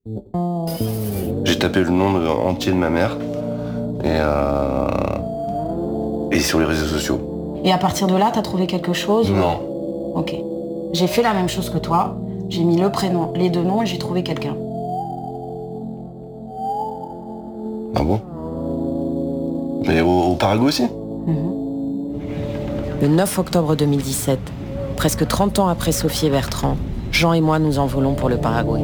J'ai tapé le nom entier de ma mère et sur les réseaux sociaux. Et à partir de là, t'as trouvé quelque chose? Non. Ok. J'ai fait la même chose que toi. J'ai mis le prénom, les deux noms et j'ai trouvé quelqu'un. Ah bon? Mais au Paraguay aussi? Le 9 octobre 2017, presque 30 ans après Sophie et Bertrand, Jean et moi nous envolons pour le Paraguay.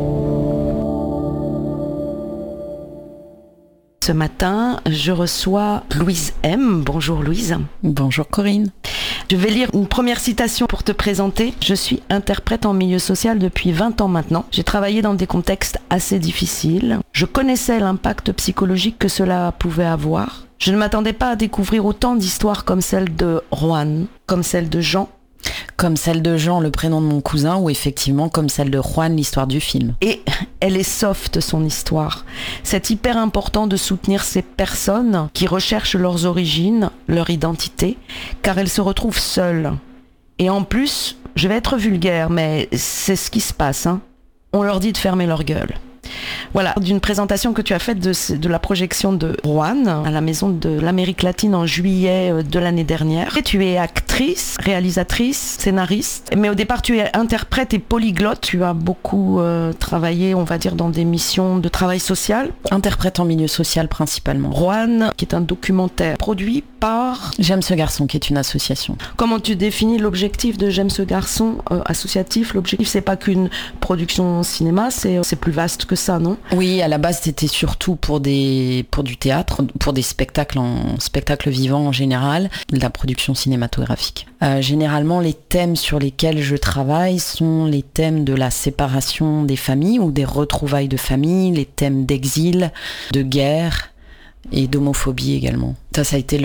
Ce matin, je reçois Louise M. Bonjour Louise. Bonjour Corinne. Je vais lire une première citation pour te présenter. Je suis interprète en milieu social depuis 20 ans maintenant. J'ai travaillé dans des contextes assez difficiles. Je connaissais l'impact psychologique que cela pouvait avoir. Je ne m'attendais pas à découvrir autant d'histoires comme celle de Juan, comme celle de Jean. Comme celle de Jean, le prénom de mon cousin, ou effectivement comme celle de Juan, l'histoire du film. Et elle est soft, son histoire. C'est hyper important de soutenir ces personnes qui recherchent leurs origines, leur identité, car elles se retrouvent seules. Et en plus, je vais être vulgaire, mais c'est ce qui se passe, hein. On leur dit de fermer leur gueule. Voilà, d'une présentation que tu as faite de la projection de Juan à la Maison de l'Amérique latine en juillet de l'année dernière. Et tu es actrice, réalisatrice, scénariste, mais au départ tu es interprète et polyglotte. Tu as beaucoup travaillé, on va dire, dans des missions de travail social. Interprète en milieu social principalement. Juan, qui est un documentaire produit par... J'aime ce garçon, qui est une association. Comment tu définis l'objectif de J'aime ce garçon associatif? L'objectif, c'est pas qu'une production cinéma, c'est plus vaste que ça, non? Oui, à la base, c'était surtout pour du théâtre, pour des spectacles vivants en général, de la production cinématographique. Généralement, les thèmes sur lesquels je travaille sont les thèmes de la séparation des familles ou des retrouvailles de famille, les thèmes d'exil, de guerre et d'homophobie également. Ça a été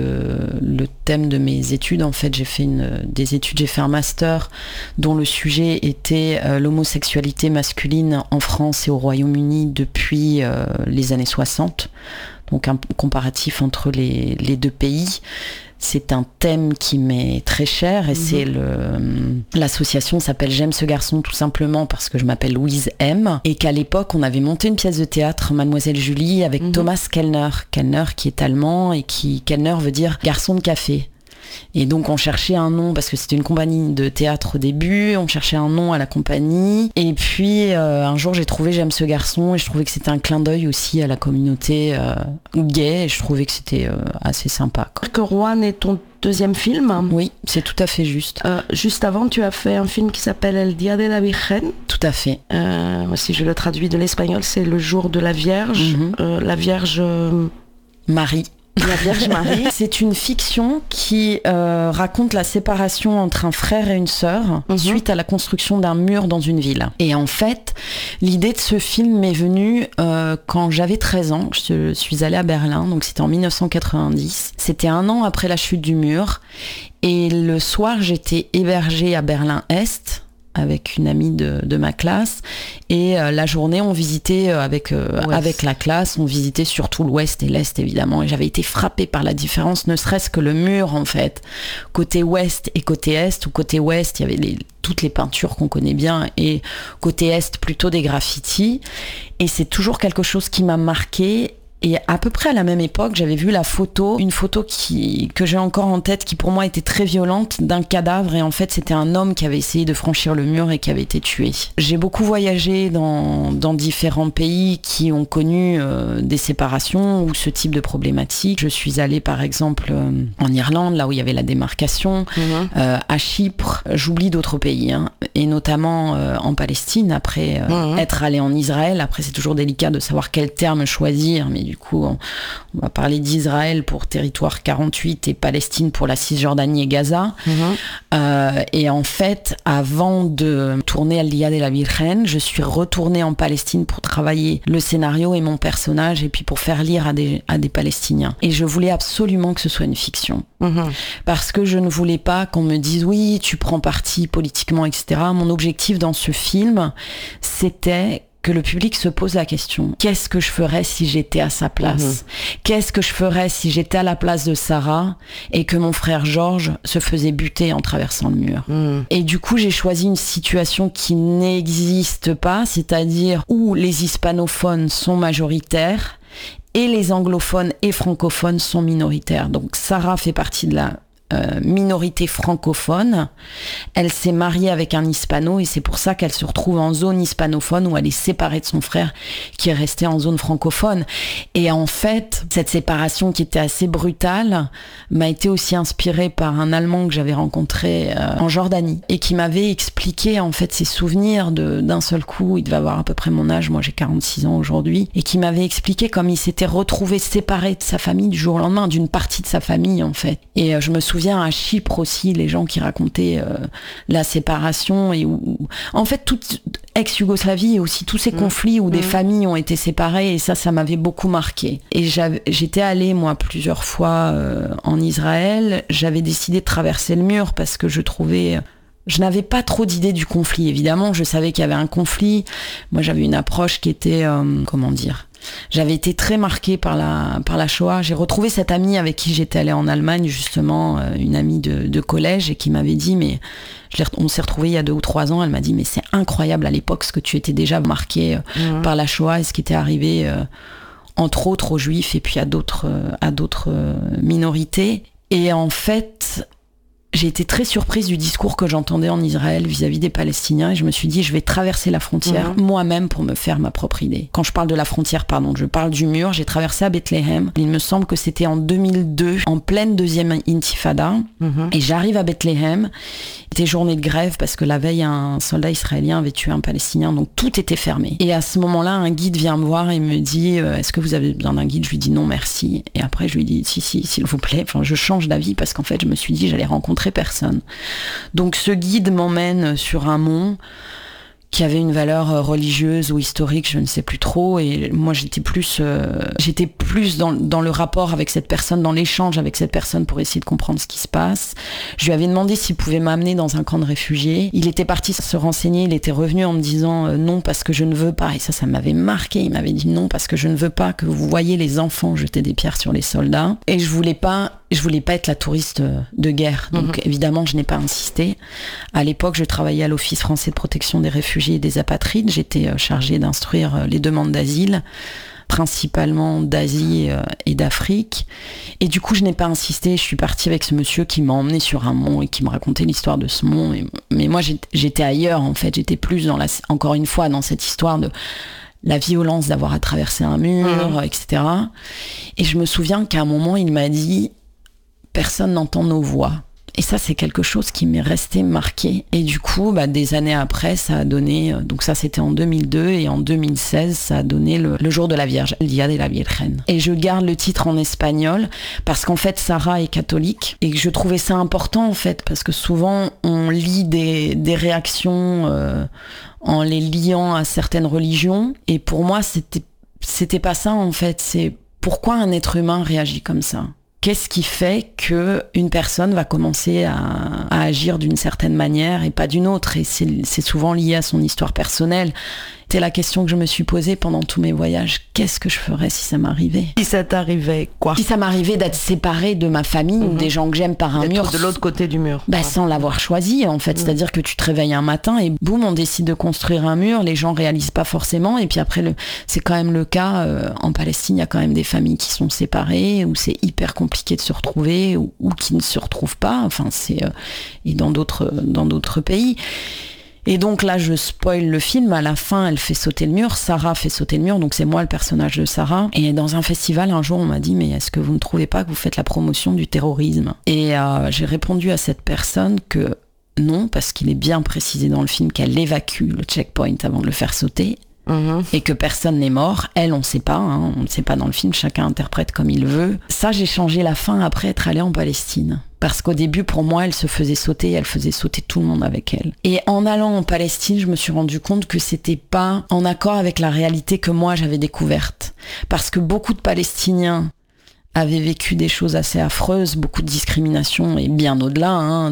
le thème de mes études. En fait, j'ai fait un master dont le sujet était l'homosexualité masculine en France et au Royaume-Uni depuis les années 60. Donc un comparatif entre les deux pays. C'est un thème qui m'est très cher et c'est l'association s'appelle J'aime ce garçon tout simplement parce que je m'appelle Louise M et qu'à l'époque on avait monté une pièce de théâtre Mademoiselle Julie avec Thomas Kellner qui est allemand et Kellner veut dire garçon de café. Et donc on cherchait un nom parce que c'était une compagnie de théâtre au début, on cherchait un nom à la compagnie et puis un jour j'ai trouvé J'aime ce garçon et je trouvais que c'était un clin d'œil aussi à la communauté gay et je trouvais que c'était assez sympa, quoi. Que Juan est ton deuxième film? Oui, c'est tout à fait juste. Juste avant, tu as fait un film qui s'appelle El Día de la Virgen. Tout à fait. Si je le traduis de l'espagnol, c'est le jour de la Vierge. La Vierge... Marie. La Vierge Marie. C'est une fiction qui raconte la séparation entre un frère et une sœur suite à la construction d'un mur dans une ville. Et en fait, l'idée de ce film m'est venue quand j'avais 13 ans. Je suis allée à Berlin, donc c'était en 1990. C'était un an après la chute du mur. Et le soir, j'étais hébergée à Berlin-Est avec une amie de ma classe et la journée on visitait avec la classe, on visitait surtout l'ouest et l'est évidemment et j'avais été frappée par la différence, ne serait-ce que le mur en fait, côté ouest et côté est. Ou côté ouest il y avait toutes les peintures qu'on connaît bien et côté est plutôt des graffitis et c'est toujours quelque chose qui m'a marquée. Et à peu près à la même époque, j'avais vu une photo que j'ai encore en tête, qui pour moi était très violente, d'un cadavre. Et en fait, c'était un homme qui avait essayé de franchir le mur et qui avait été tué. J'ai beaucoup voyagé dans différents pays qui ont connu des séparations ou ce type de problématiques. Je suis allée par exemple en Irlande, là où il y avait la démarcation, à Chypre. J'oublie d'autres pays, et notamment en Palestine. Après être allée en Israël, après c'est toujours délicat de savoir quel terme choisir, mais du coup, on va parler d'Israël pour territoire 48 et Palestine pour la Cisjordanie et Gaza. Et en fait, avant de tourner El Día de la Virgen, je suis retournée en Palestine pour travailler le scénario et mon personnage et puis pour faire lire à des Palestiniens. Et je voulais absolument que ce soit une fiction. Parce que je ne voulais pas qu'on me dise oui, tu prends parti politiquement, etc. Mon objectif dans ce film, c'était que le public se pose la question, qu'est-ce que je ferais si j'étais à sa place ? Qu'est-ce que je ferais si j'étais à la place de Sarah et que mon frère Georges se faisait buter en traversant le mur ? Et du coup, j'ai choisi une situation qui n'existe pas, c'est-à-dire où les hispanophones sont majoritaires et les anglophones et francophones sont minoritaires. Donc Sarah fait partie de la minorité francophone. Elle s'est mariée avec un hispano et c'est pour ça qu'elle se retrouve en zone hispanophone où elle est séparée de son frère qui est resté en zone francophone. Et en fait, cette séparation qui était assez brutale m'a été aussi inspirée par un Allemand que j'avais rencontré en Jordanie et qui m'avait expliqué en fait ses souvenirs d'un seul coup. Il devait avoir à peu près mon âge, moi j'ai 46 ans aujourd'hui, et qui m'avait expliqué comme il s'était retrouvé séparé de sa famille du jour au lendemain, d'une partie de sa famille en fait. Et je me souviens à Chypre aussi, les gens qui racontaient la séparation et où en fait toute ex-Yougoslavie et aussi tous ces conflits où des familles ont été séparées, et ça m'avait beaucoup marqué. Et j'étais allée moi plusieurs fois en Israël. J'avais décidé de traverser le mur parce que je n'avais pas trop d'idées du conflit, évidemment. Je savais qu'il y avait un conflit. Moi, j'avais une approche qui était, j'avais été très marquée par la Shoah. J'ai retrouvé cette amie avec qui j'étais allée en Allemagne, justement, une amie de collège, et qui m'avait dit, mais on s'est retrouvés il y a 2 ou 3 ans, elle m'a dit, mais c'est incroyable à l'époque ce que tu étais déjà marquée par la Shoah et ce qui était arrivé, entre autres aux Juifs et puis à d'autres minorités. Et en fait, j'ai été très surprise du discours que j'entendais en Israël vis-à-vis des Palestiniens, et je me suis dit, je vais traverser la frontière moi-même pour me faire ma propre idée. Quand je parle de la frontière, je parle du mur. J'ai traversé à Bethléem. Il me semble que c'était en 2002, en pleine deuxième intifada, et j'arrive à Bethléem. C'était journée de grève parce que la veille, un soldat israélien avait tué un Palestinien, donc tout était fermé. Et à ce moment-là, un guide vient me voir et me dit, est-ce que vous avez besoin d'un guide ? Je lui dis non, merci. Et après, je lui dis, si, s'il vous plaît. Enfin, je change d'avis parce qu'en fait, je me suis dit, j'allais rencontrer personne. Donc ce guide m'emmène sur un mont qui avait une valeur religieuse ou historique, je ne sais plus trop, et moi j'étais plus dans le rapport avec cette personne, dans l'échange avec cette personne pour essayer de comprendre ce qui se passe. Je lui avais demandé s'il pouvait m'amener dans un camp de réfugiés. Il était parti se renseigner, il était revenu en me disant non parce que je ne veux pas, et ça m'avait marqué. Il m'avait dit non parce que je ne veux pas que vous voyiez les enfants jeter des pierres sur les soldats, et je voulais pas être la touriste de guerre. Donc évidemment, je n'ai pas insisté. À l'époque, je travaillais à l'Office français de protection des réfugiés et des apatrides. J'étais chargée d'instruire les demandes d'asile, principalement d'Asie et d'Afrique. Et du coup, je n'ai pas insisté. Je suis partie avec ce monsieur qui m'a emmenée sur un mont et qui me racontait l'histoire de ce mont. Mais moi, j'étais ailleurs, en fait. J'étais plus encore une fois, dans cette histoire de la violence d'avoir à traverser un mur, etc. Et je me souviens qu'à un moment, il m'a dit « Personne n'entend nos voix ». Et ça, c'est quelque chose qui m'est resté marqué. Et du coup, des années après, ça a donné... Donc ça, c'était en 2002. Et en 2016, ça a donné le jour de la Vierge, El Día de la Virgen. Et je garde le titre en espagnol parce qu'en fait, Sarah est catholique. Et que je trouvais ça important, en fait, parce que souvent, on lit des réactions en les liant à certaines religions. Et pour moi, c'était pas ça, en fait. C'est pourquoi un être humain réagit comme ça ? Qu'est-ce qui fait qu'une personne va commencer à agir d'une certaine manière et pas d'une autre ? Et c'est souvent lié à son histoire personnelle. C'était la question que je me suis posée pendant tous mes voyages. Qu'est-ce que je ferais si ça m'arrivait ? Si ça t'arrivait, quoi ? Si ça m'arrivait d'être séparée de ma famille ou des gens que j'aime par un mur. De l'autre côté du mur. Sans l'avoir choisi, en fait. C'est-à-dire que tu te réveilles un matin et boum, on décide de construire un mur. Les gens réalisent pas forcément. Et puis après, c'est quand même le cas. En Palestine, il y a quand même des familles qui sont séparées, où c'est hyper compliqué de se retrouver, ou qui ne se retrouvent pas. Enfin, et dans d'autres pays. Et donc là, je spoil le film. À la fin, elle fait sauter le mur. Sarah fait sauter le mur. Donc c'est moi le personnage de Sarah. Et dans un festival, un jour, on m'a dit, mais est-ce que vous ne trouvez pas que vous faites la promotion du terrorisme ? Et j'ai répondu à cette personne que non, parce qu'il est bien précisé dans le film qu'elle évacue le checkpoint avant de le faire sauter. Et que personne n'est mort. Elle, on ne sait pas. On ne sait pas dans le film. Chacun interprète comme il veut. Ça, j'ai changé la fin après être allée en Palestine. Parce qu'au début, pour moi, elle se faisait sauter, elle faisait sauter tout le monde avec elle. Et en allant en Palestine, je me suis rendu compte que c'était pas en accord avec la réalité que moi, j'avais découverte. Parce que beaucoup de Palestiniens avait vécu des choses assez affreuses, beaucoup de discrimination et bien au-delà,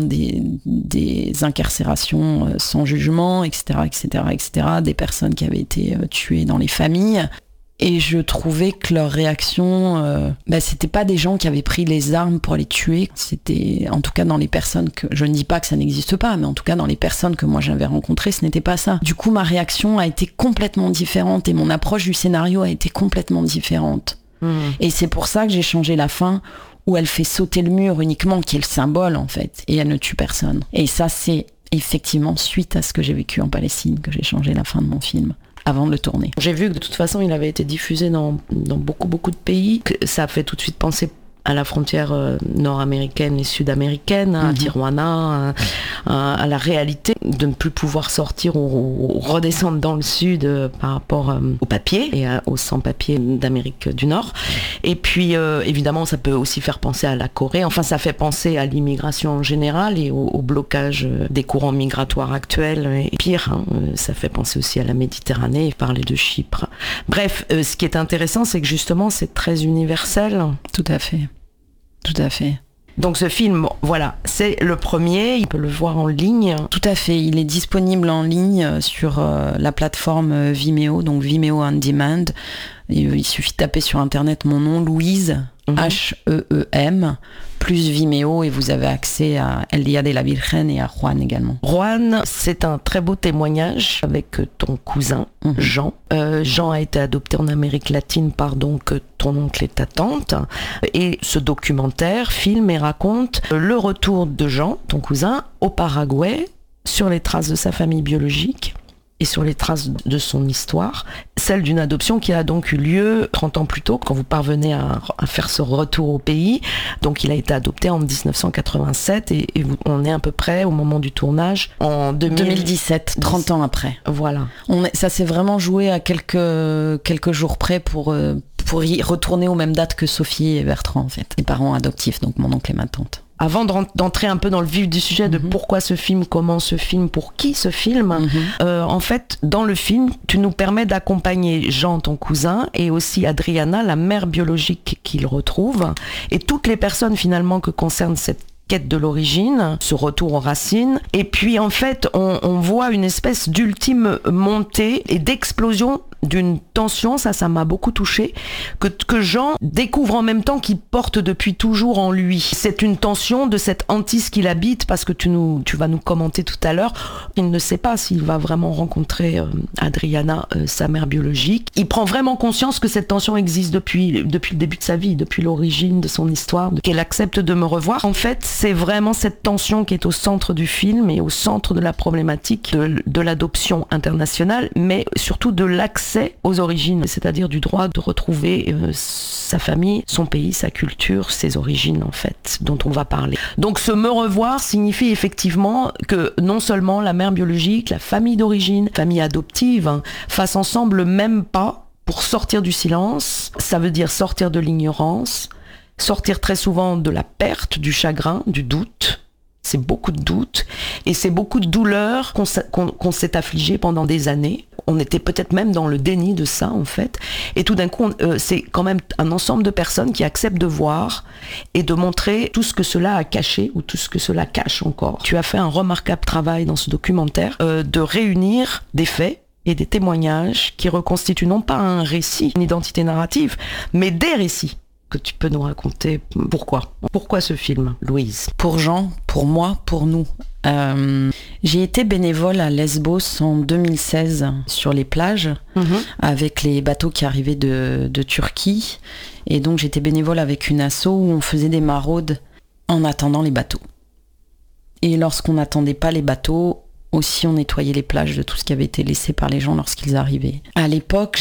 des incarcérations sans jugement, etc., des personnes qui avaient été tuées dans les familles. Et je trouvais que leur réaction, c'était pas des gens qui avaient pris les armes pour les tuer. C'était, en tout cas dans les personnes que... Je ne dis pas que ça n'existe pas, mais en tout cas dans les personnes que moi j'avais rencontrées, ce n'était pas ça. Du coup, ma réaction a été complètement différente et mon approche du scénario a été complètement différente. Et c'est pour ça que j'ai changé la fin où elle fait sauter le mur uniquement, qui est le symbole en fait, et elle ne tue personne. Et ça, c'est effectivement suite à ce que j'ai vécu en Palestine que j'ai changé la fin de mon film avant de le tourner. J'ai vu que de toute façon il avait été diffusé dans beaucoup de pays, que ça a fait tout de suite penser à la frontière nord-américaine et sud-américaine, à Tijuana, à la réalité de ne plus pouvoir sortir ou redescendre dans le sud par rapport aux papiers et aux sans-papiers d'Amérique du Nord. Et puis évidemment ça peut aussi faire penser à la Corée, enfin ça fait penser à l'immigration en général et au blocage des courants migratoires actuels, et pire, ça fait penser aussi à la Méditerranée, et parler de Chypre. Bref, ce qui est intéressant, c'est que justement c'est très universel. Tout à fait. Tout à fait. Donc ce film, voilà, c'est le premier, il peut le voir en ligne. Tout à fait, il est disponible en ligne sur la plateforme Vimeo, donc Vimeo On Demand. Il suffit de taper sur internet mon nom, Louise, H-E-E-M, plus Vimeo, et vous avez accès à El Día de la Virgen et à Juan également. Juan, c'est un très beau témoignage avec ton cousin, Jean. Jean a été adopté en Amérique latine par donc ton oncle et ta tante. Et ce documentaire filme et raconte le retour de Jean, ton cousin, au Paraguay, sur les traces de sa famille biologique et sur les traces de son histoire, celle d'une adoption qui a donc eu lieu 30 ans plus tôt, quand vous parvenez à faire ce retour au pays. Donc il a été adopté en 1987 et on est à peu près au moment du tournage en 2017, 30 ans après. Voilà. Ça s'est vraiment joué à quelques jours près pour y retourner aux mêmes dates que Sophie et Bertrand en fait. Les parents adoptifs, donc mon oncle et ma tante. Avant d'entrer un peu dans le vif du sujet de pourquoi ce film, comment ce film, pour qui ce film, en fait, dans le film, tu nous permets d'accompagner Jean, ton cousin, et aussi Adriana, la mère biologique qu'il retrouve, et toutes les personnes finalement que concerne cette quête de l'origine, ce retour aux racines. Et puis en fait, on voit une espèce d'ultime montée et d'explosion d'une tension, ça m'a beaucoup touchée, que Jean découvre en même temps qu'il porte depuis toujours en lui. C'est une tension de cette hantise qu'il habite, parce que tu vas nous commenter tout à l'heure, il ne sait pas s'il va vraiment rencontrer Adriana, sa mère biologique. Il prend vraiment conscience que cette tension existe depuis le début de sa vie, depuis l'origine de son histoire, qu'elle accepte de me revoir. En fait, c'est vraiment cette tension qui est au centre du film et au centre de la problématique de l'adoption internationale, mais surtout de l'accès aux origines, c'est-à-dire du droit de retrouver sa famille, son pays, sa culture, ses origines en fait, dont on va parler. Donc ce me revoir signifie effectivement que non seulement la mère biologique, la famille d'origine, famille adoptive, fassent ensemble le même pas pour sortir du silence. Ça veut dire sortir de l'ignorance, sortir très souvent de la perte, du chagrin, du doute. C'est beaucoup de doutes et c'est beaucoup de douleurs qu'on s'est affligé pendant des années. On était peut-être même dans le déni de ça en fait. Et tout d'un coup, c'est quand même un ensemble de personnes qui acceptent de voir et de montrer tout ce que cela a caché ou tout ce que cela cache encore. Tu as fait un remarquable travail dans ce documentaire de réunir des faits et des témoignages qui reconstituent non pas un récit, une identité narrative, mais des récits. Que tu peux nous raconter pourquoi ce film, Louise? Pour Jean, pour moi, pour nous. J'ai été bénévole à Lesbos en 2016 sur les plages avec les bateaux qui arrivaient de Turquie, et donc j'étais bénévole avec une asso où on faisait des maraudes en attendant les bateaux. Et lorsqu'on n'attendait pas les bateaux, aussi on nettoyait les plages de tout ce qui avait été laissé par les gens lorsqu'ils arrivaient. À l'époque,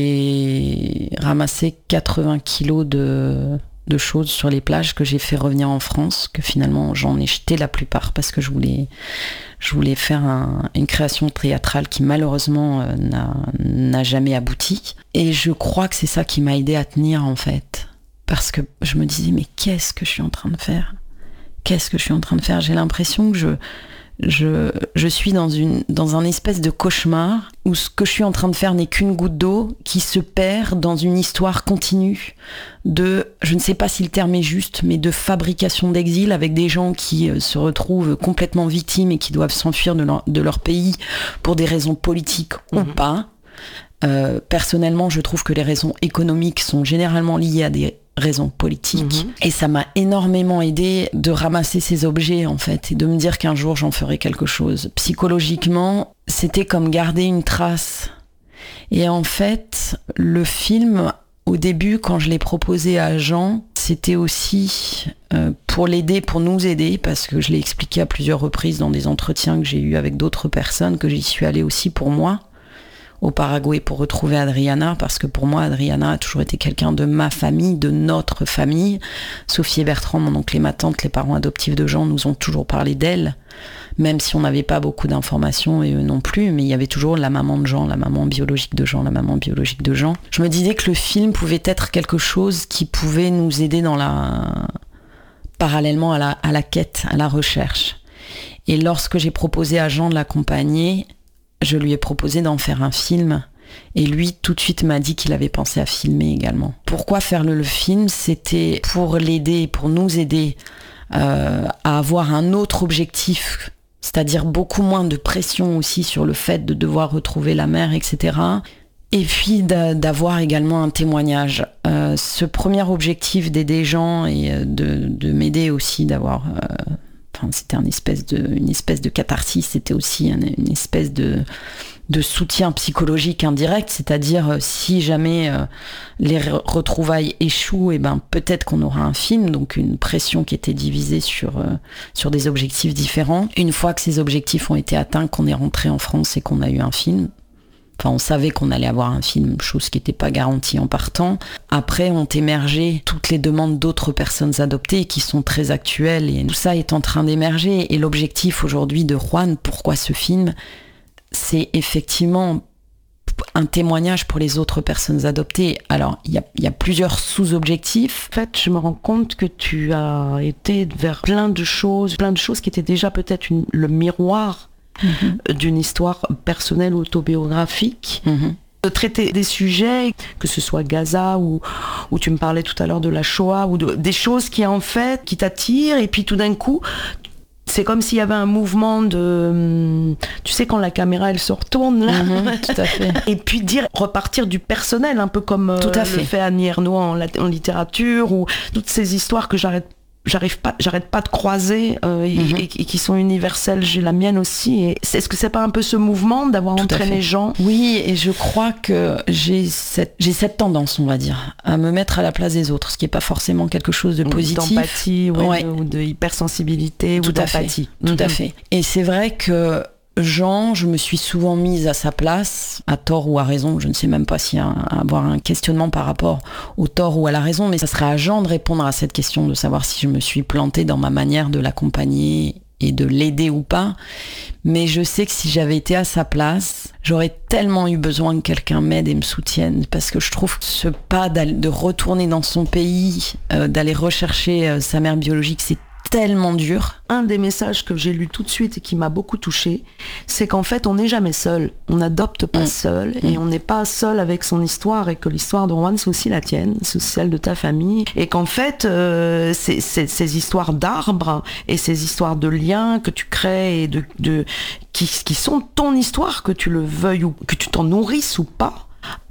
j'ai ramassé 80 kilos de choses sur les plages que j'ai fait revenir en France, que finalement j'en ai jeté la plupart parce que je voulais faire une création théâtrale qui malheureusement n'a jamais abouti. Et je crois que c'est ça qui m'a aidée à tenir en fait. Parce que je me disais, mais qu'est-ce que je suis en train de faire ? Qu'est-ce que je suis en train de faire ? J'ai l'impression que je suis dans un espèce de cauchemar où ce que je suis en train de faire n'est qu'une goutte d'eau qui se perd dans une histoire continue de, je ne sais pas si le terme est juste, mais de fabrication d'exil avec des gens qui se retrouvent complètement victimes et qui doivent s'enfuir de leur pays pour des raisons politiques ou pas. Personnellement, je trouve que les raisons économiques sont généralement liées à des raisons politiques. Et ça m'a énormément aidé de ramasser ces objets, en fait, et de me dire qu'un jour, j'en ferai quelque chose. Psychologiquement, c'était comme garder une trace. Et en fait, le film, au début, quand je l'ai proposé à Jean, c'était aussi pour l'aider, pour nous aider, parce que je l'ai expliqué à plusieurs reprises dans des entretiens que j'ai eus avec d'autres personnes, que j'y suis allée aussi pour moi, au Paraguay pour retrouver Adriana, parce que pour moi, Adriana a toujours été quelqu'un de ma famille, de notre famille. Sophie et Bertrand, mon oncle et ma tante, les parents adoptifs de Jean, nous ont toujours parlé d'elle, même si on n'avait pas beaucoup d'informations, et eux non plus, mais il y avait toujours la maman de Jean, la maman biologique de Jean, la maman biologique de Jean. Je me disais que le film pouvait être quelque chose qui pouvait nous aider parallèlement à la quête, à la recherche. Et lorsque j'ai proposé à Jean de l'accompagner, je lui ai proposé d'en faire un film et lui tout de suite m'a dit qu'il avait pensé à filmer également. Pourquoi faire le film ? C'était pour l'aider, pour nous aider à avoir un autre objectif, c'est-à-dire beaucoup moins de pression aussi sur le fait de devoir retrouver la mère, etc. Et puis d'avoir également un témoignage. Ce premier objectif d'aider Jean et de m'aider aussi d'avoir... c'était une espèce de catharsis, c'était aussi une espèce de soutien psychologique indirect, c'est-à-dire si jamais les retrouvailles échouent, et peut-être qu'on aura un film, donc une pression qui était divisée sur des objectifs différents. Une fois que ces objectifs ont été atteints, qu'on est rentré en France et qu'on a eu un film, on savait qu'on allait avoir un film, chose qui n'était pas garantie en partant. Après ont émergé toutes les demandes d'autres personnes adoptées qui sont très actuelles et tout ça est en train d'émerger. Et l'objectif aujourd'hui de Juan, pourquoi ce film ? C'est effectivement un témoignage pour les autres personnes adoptées. Alors, il y a plusieurs sous-objectifs. En fait, je me rends compte que tu as été vers plein de choses qui étaient déjà peut-être le miroir d'une histoire personnelle autobiographique, de traiter des sujets, que ce soit Gaza ou tu me parlais tout à l'heure de la Shoah, ou des choses qui t'attirent, et puis tout d'un coup c'est comme s'il y avait un mouvement de... Tu sais, quand la caméra, elle se retourne, là. Tout à fait. Et puis repartir du personnel, un peu comme le fait Annie Ernaux en littérature, ou toutes ces histoires que j'arrête pas de croiser et qui sont universelles. J'ai la mienne aussi. Et est-ce que c'est pas un peu ce mouvement d'avoir entraîné Jean ? Oui, et je crois que j'ai cette tendance, on va dire, à me mettre à la place des autres, ce qui est pas forcément quelque chose de positif. D'empathie, ou de hypersensibilité, ou d'empathie. Tout à fait. Et c'est vrai que Jean, je me suis souvent mise à sa place, à tort ou à raison, je ne sais même pas s'il y a avoir un questionnement par rapport au tort ou à la raison, mais ça serait à Jean de répondre à cette question, de savoir si je me suis plantée dans ma manière de l'accompagner et de l'aider ou pas. Mais je sais que si j'avais été à sa place, j'aurais tellement eu besoin que quelqu'un m'aide et me soutienne, parce que je trouve que ce pas de retourner dans son pays, d'aller rechercher sa mère biologique, c'est tellement dur. Un des messages que j'ai lu tout de suite et qui m'a beaucoup touchée, c'est qu'en fait, on n'est jamais seul. On n'adopte pas seul et on n'est pas seul avec son histoire, et que l'histoire de Juan, c'est aussi la tienne, c'est aussi celle de ta famille. Et qu'en fait, ces histoires d'arbres et ces histoires de liens que tu crées et qui sont ton histoire, que tu le veuilles ou que tu t'en nourrisses ou pas,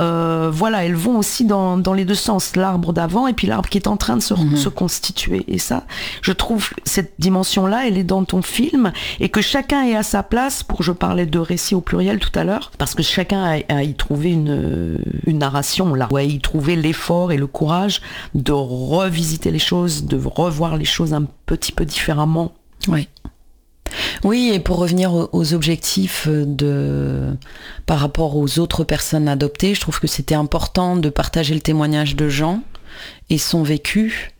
elles vont aussi dans les deux sens, l'arbre d'avant et puis l'arbre qui est en train de se constituer. Et ça, je trouve cette dimension-là, elle est dans ton film, et que chacun est à sa place. Je parlais de récit au pluriel tout à l'heure, parce que chacun a y trouvé une narration là, a y trouvé l'effort et le courage de revisiter les choses, de revoir les choses un petit peu différemment. Oui, et pour revenir aux objectifs par rapport aux autres personnes adoptées, je trouve que c'était important de partager le témoignage de Jean et son vécu,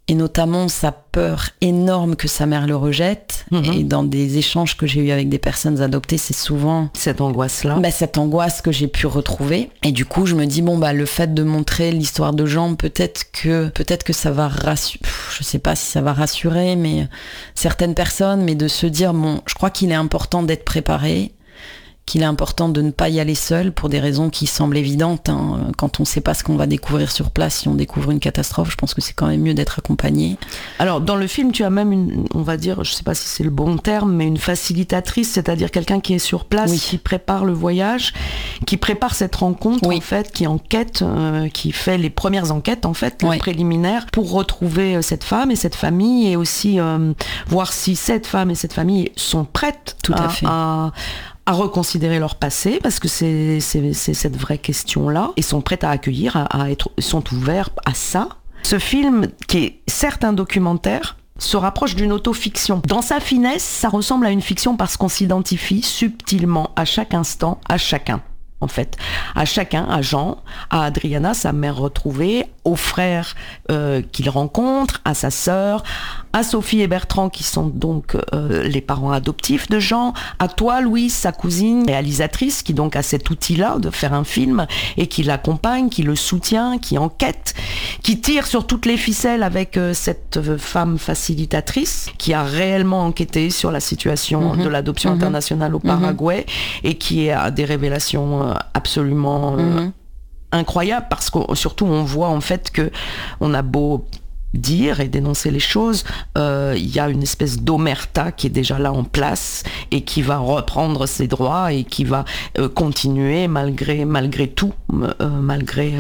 et notamment sa peur énorme que sa mère le rejette. Et dans des échanges que j'ai eus avec des personnes adoptées, c'est souvent cette angoisse-là. Cette angoisse que j'ai pu retrouver. Et du coup, je me dis, le fait de montrer l'histoire de Jean, peut-être que ça va rassurer, je sais pas si ça va rassurer, mais certaines personnes, mais de se dire, je crois qu'il est important d'être préparé, qu'il est important de ne pas y aller seul pour des raisons qui semblent évidentes. Quand on ne sait pas ce qu'on va découvrir sur place, si on découvre une catastrophe, je pense que c'est quand même mieux d'être accompagné. Alors, dans le film, tu as même on va dire, je ne sais pas si c'est le bon terme, mais une facilitatrice, c'est-à-dire quelqu'un qui est sur place, qui prépare le voyage, qui prépare cette rencontre, en fait, qui enquête, qui fait les premières enquêtes, en fait, préliminaires, pour retrouver cette femme et cette famille, et aussi voir si cette femme et cette famille sont prêtes à reconsidérer leur passé, parce que c'est cette vraie question-là, et sont prêts à accueillir, sont ouverts à ça. Ce film, qui est certes un documentaire, se rapproche d'une autofiction. Dans sa finesse, ça ressemble à une fiction parce qu'on s'identifie subtilement à chaque instant, à chacun. En fait, à chacun, à Jean, à Adriana, sa mère retrouvée, aux frères qu'il rencontre, à sa sœur, à Sophie et Bertrand qui sont donc les parents adoptifs de Jean, à toi Louise, sa cousine réalisatrice qui donc a cet outil-là de faire un film et qui l'accompagne, qui le soutient, qui enquête, qui tire sur toutes les ficelles avec cette femme facilitatrice qui a réellement enquêté sur la situation de l'adoption internationale au Paraguay et qui a des révélations absolument incroyables, parce que surtout on voit en fait que on a beau dire et dénoncer les choses, il y a une espèce d'omerta qui est déjà là en place et qui va reprendre ses droits et qui va continuer malgré tout, malgré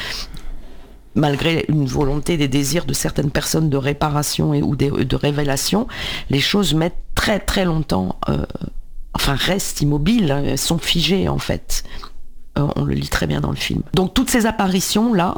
une volonté, des désirs de certaines personnes de réparation ou de révélation. Les choses mettent très très longtemps, restent immobiles, sont figées en fait. On le lit très bien dans le film. Donc toutes ces apparitions-là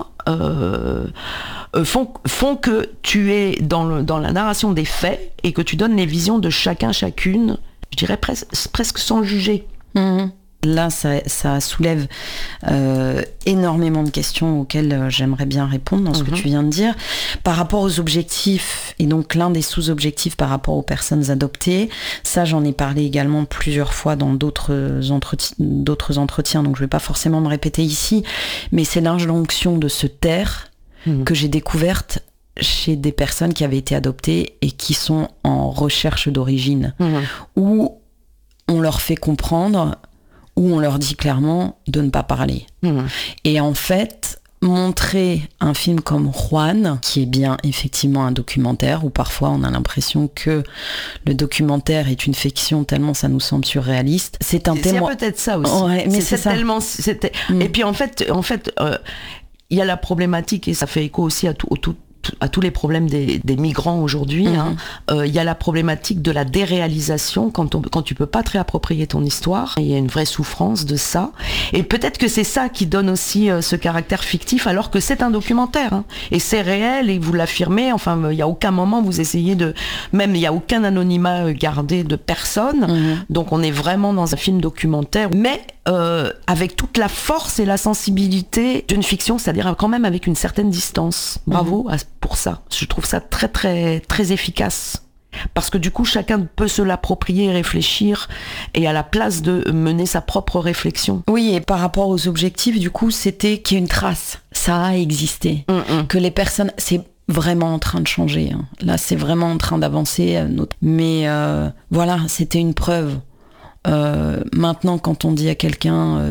font que tu es dans la narration des faits et que tu donnes les visions de chacune, je dirais presque sans juger. Là, ça soulève énormément de questions auxquelles j'aimerais bien répondre dans ce que tu viens de dire. Par rapport aux objectifs, et donc l'un des sous-objectifs par rapport aux personnes adoptées, ça j'en ai parlé également plusieurs fois dans d'autres entretiens, donc je ne vais pas forcément me répéter ici, mais c'est l'injonction de se taire que j'ai découverte chez des personnes qui avaient été adoptées et qui sont en recherche d'origine, où on leur fait comprendre, où on leur dit clairement de ne pas parler. Et en fait, montrer un film comme Juan, qui est bien effectivement un documentaire, où parfois on a l'impression que le documentaire est une fiction tellement ça nous semble surréaliste, c'est un témoin. C'est peut-être ça aussi. Ouais, mais c'est ça. Tellement, Et puis en fait, il y a la problématique, et ça fait écho aussi à tous les problèmes des migrants aujourd'hui. Il y a la problématique de la déréalisation quand tu peux pas te réapproprier ton histoire. Il y a une vraie souffrance de ça. Et peut-être que c'est ça qui donne aussi ce caractère fictif, alors que c'est un documentaire. Et c'est réel, et vous l'affirmez. Enfin, il y a aucun moment vous essayez même il y a aucun anonymat gardé de personne. Donc on est vraiment dans un film documentaire, mais avec toute la force et la sensibilité d'une fiction, c'est-à-dire quand même avec une certaine distance. Bravo pour ça. Je trouve ça très très très efficace. Parce que du coup, chacun peut se l'approprier et réfléchir, et à la place de mener sa propre réflexion. Oui, et par rapport aux objectifs, du coup, c'était qu'il y ait une trace. Ça a existé. Que les personnes... C'est vraiment en train de changer. Là, c'est vraiment en train d'avancer. Mais voilà, c'était une preuve. Maintenant, quand on dit à quelqu'un